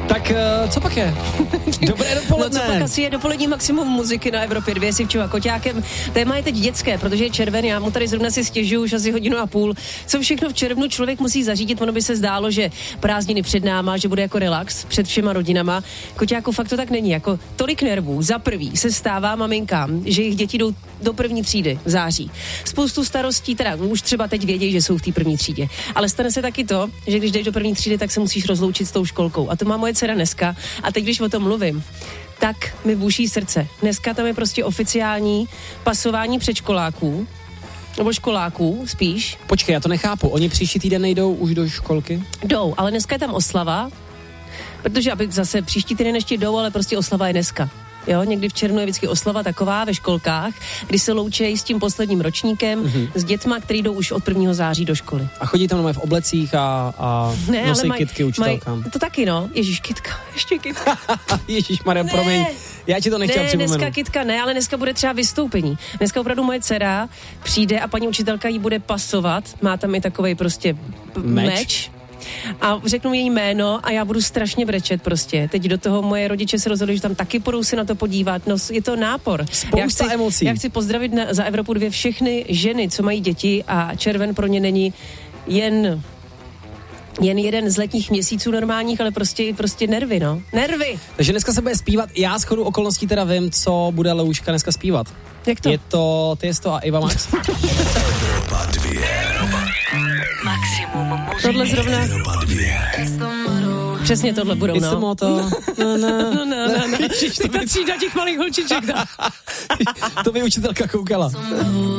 Tak co pak je? Dobré dopoledne. No co pak asi je dopolední maximum muziky na Evropě 2 s Ivčou a Koťákem. Téma je teď dětské, protože je červen, já mu tady zrovna si stěžuju už asi 1.5 hodiny. Co všechno v červnu člověk musí zařídit, ono by se zdálo, že prázdniny před náma, že bude jako relax před všema rodinama. Koťáku, fakt to tak není, jako tolik nervů. Za prvý se stává maminkám, že jejich děti jdou do 1. třídy v září. Spoustu starostí, teda už třeba teď vědějí, že jsou v té 1. třídě. Ale stane se taky to, že když jdeš do 1. třídy, tak se musíš rozloučit s tou školkou. A to má moje dcera dneska. A teď, když o tom mluvím, tak mi buší srdce. Dneska tam je prostě oficiální pasování předškoláků, nebo školáků spíš. Počkej, já to nechápu. Oni příští týden nejdou už do školky? Jdou, ale dneska je tam oslava, protože aby zase příští týden ještě jdou, ale prostě oslava je dneska. Jo, někdy v červnu je vždycky oslava taková ve školkách, kdy se loučejí s tím posledním ročníkem, s dětma, který jdou už od 1. září do školy. A chodí tam v oblecích a nosí kytky učitelkám. To taky, no. Ježíš, kytka, ještě kytka. Ježíš Maria, promiň. Já ti to nechtěl připomenout. Ne, dneska kytka ne, ale dneska bude třeba vystoupení. Dneska opravdu moje dcera přijde a paní učitelka jí bude pasovat. Má tam i takovej prostě meč. A řeknu její jméno a já budu strašně brečet prostě. Teď do toho moje rodiče se rozhodli, že tam taky půjdou se na to podívat. No, je to nápor. Spousta emocí. Já chci pozdravit za Evropu 2 všechny ženy, co mají děti a červen pro ně není jen jeden z letních měsíců normálních, ale prostě nervy, no. Nervy! Takže dneska se bude zpívat. Já shodou okolností teda vím, co bude Leuška dneska zpívat. Jak to? Je to Tiesto a Eva Max. Evropa 2. Maximum muziky. Tohle zrovna. Evropa 2. Přesně tohle budou, It's the motto. No. Ježiš, to třída těch malých holčiček. To by učitelka koukala.